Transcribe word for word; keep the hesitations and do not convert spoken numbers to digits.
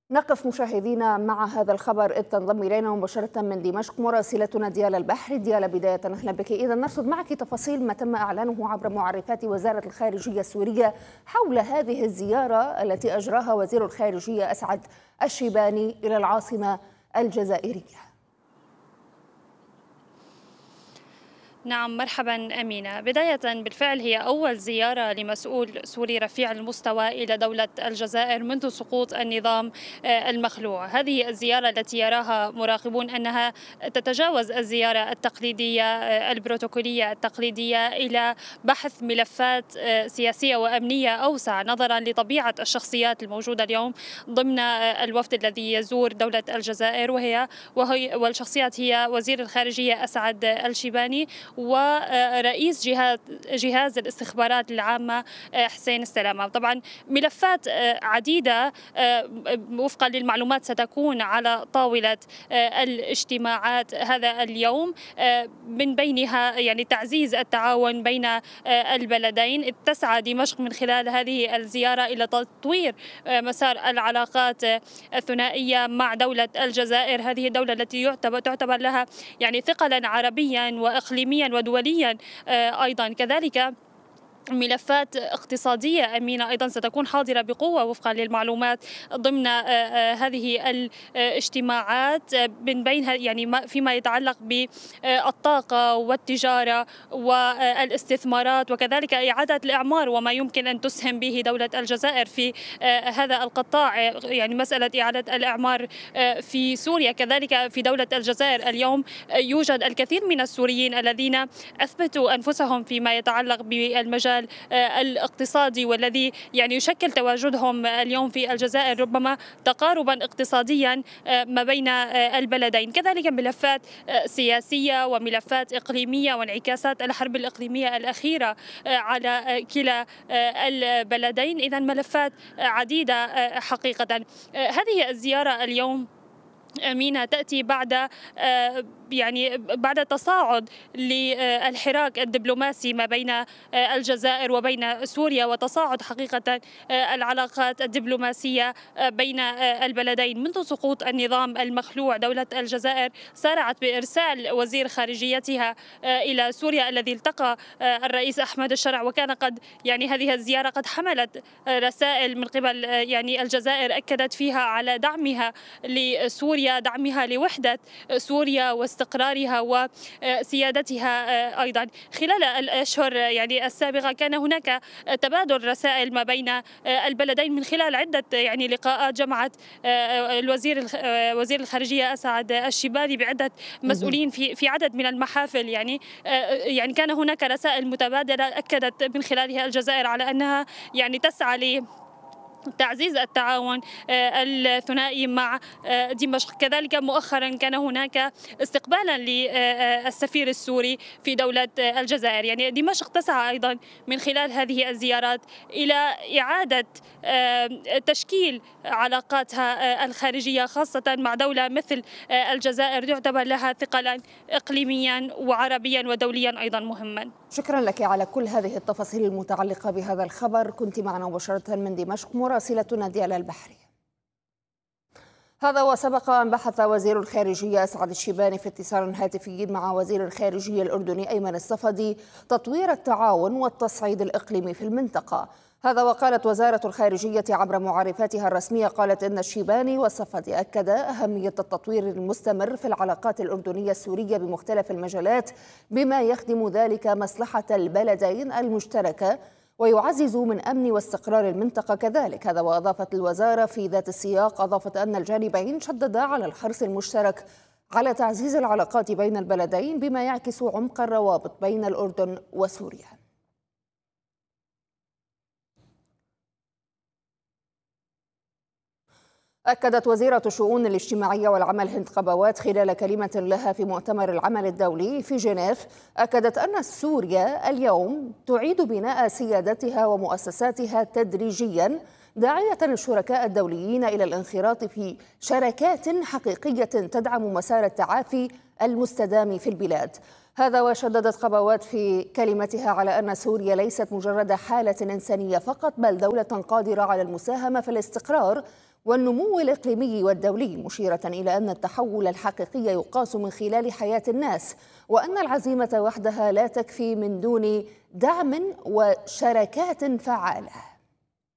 نقف مشاهدينا مع هذا الخبر إذ تنضم إلينا مباشرة من دمشق مراسلتنا ديال البحر. ديال بداية أهلا بك. إذا نرصد معك تفاصيل ما تم إعلانه عبر معرفات وزارة الخارجية السورية حول هذه الزيارة التي أجراها وزير الخارجية أسعد الشيباني إلى العاصمة الجزائرية. نعم، مرحبا أمينة. بداية بالفعل هي أول زيارة لمسؤول سوري رفيع المستوى إلى دولة الجزائر منذ سقوط النظام المخلوع. هذه الزيارة التي يراها مراقبون أنها تتجاوز الزيارة التقليدية البروتوكولية التقليدية إلى بحث ملفات سياسية وأمنية أوسع نظرا لطبيعة الشخصيات الموجودة اليوم ضمن الوفد الذي يزور دولة الجزائر، وهي وهي والشخصيات هي وزير الخارجية أسعد الشيباني ورئيس جهاز جهاز الاستخبارات العامة حسين السلامة. طبعا ملفات عديدة وفقا للمعلومات ستكون على طاولة الاجتماعات هذا اليوم، من بينها يعني تعزيز التعاون بين البلدين. تسعى دمشق من خلال هذه الزيارة إلى تطوير مسار العلاقات الثنائية مع دولة الجزائر، هذه الدولة التي يعتبر تعتبر لها يعني ثقلا عربيا وإقليميا ودوليا أيضا. كذلك ملفات اقتصادية أمينة أيضا ستكون حاضرة بقوة وفقا للمعلومات ضمن هذه الاجتماعات، من بينها يعني فيما يتعلق بالطاقة والتجارة والاستثمارات، وكذلك إعادة الإعمار وما يمكن أن تسهم به دولة الجزائر في هذا القطاع، يعني مسألة إعادة الإعمار في سوريا. كذلك في دولة الجزائر اليوم يوجد الكثير من السوريين الذين أثبتوا أنفسهم فيما يتعلق بالمجال الاقتصادي، والذي يعني يشكل تواجدهم اليوم في الجزائر ربما تقاربا اقتصاديا ما بين البلدين. كذلك ملفات سياسية وملفات إقليمية وانعكاسات الحرب الإقليمية الأخيرة على كلا البلدين. إذن ملفات عديدة حقيقة. هذه الزيارة اليوم أمينة تأتي بعد يعني بعد تصاعد للحراك الدبلوماسي ما بين الجزائر وبين سوريا، وتصاعد حقيقة العلاقات الدبلوماسية بين البلدين منذ سقوط النظام المخلوع. دولة الجزائر سارعت بإرسال وزير خارجيتها إلى سوريا الذي التقى الرئيس أحمد الشرع، وكان قد يعني هذه الزيارة قد حملت رسائل من قبل يعني الجزائر أكدت فيها على دعمها لسوريا، دعمها لوحدة سوريا واستقرارها وسيادتها. أيضا خلال الأشهر يعني السابقة كان هناك تبادل رسائل ما بين البلدين من خلال عدة يعني لقاءات جمعت الوزير وزير الخارجية أسعد الشيباني بعدة مسؤولين في في عدد من المحافل. يعني يعني كان هناك رسائل متبادلة أكدت من خلالها الجزائر على أنها يعني تسعى ل تعزيز التعاون الثنائي مع دمشق. كذلك مؤخرا كان هناك استقبالا للسفير السوري في دولة الجزائر. يعني دمشق تسعى أيضا من خلال هذه الزيارات إلى إعادة تشكيل علاقاتها الخارجية، خاصة مع دولة مثل الجزائر تعتبر لها ثقلا إقليميا وعربيا ودوليا أيضا مهما. شكرا لك على كل هذه التفاصيل المتعلقة بهذا الخبر. كنت معنا مباشرة من دمشق مراسلتنا ديال البحر. هذا وسبق أن بحث وزير الخارجية أسعد الشيباني في اتصال هاتفي مع وزير الخارجية الأردني أيمن الصفدي تطوير التعاون والتصعيد الإقليمي في المنطقة. هذا وقالت وزارة الخارجية عبر معرفاتها الرسمية، قالت إن الشيباني والصفدي أكد أهمية التطوير المستمر في العلاقات الأردنية السورية بمختلف المجالات، بما يخدم ذلك مصلحة البلدين المشتركة ويعزز من أمن واستقرار المنطقة كذلك. هذا وأضافت الوزارة في ذات السياق، أضافت أن الجانبين شددا على الحرص المشترك على تعزيز العلاقات بين البلدين بما يعكس عمق الروابط بين الأردن وسوريا. أكدت وزيرة الشؤون الاجتماعية والعمل هند قبوات خلال كلمة لها في مؤتمر العمل الدولي في جنيف، أكدت أن سوريا اليوم تعيد بناء سيادتها ومؤسساتها تدريجيا داعية الشركاء الدوليين إلى الانخراط في شراكات حقيقية تدعم مسار التعافي المستدام في البلاد. هذا وشددت قبوات في كلمتها على أن سوريا ليست مجرد حالة إنسانية فقط، بل دولة قادرة على المساهمة في الاستقرار والنمو الإقليمي والدولي، مشيرة إلى أن التحول الحقيقي يقاس من خلال حياة الناس، وأن العزيمة وحدها لا تكفي من دون دعم وشراكات فعالة.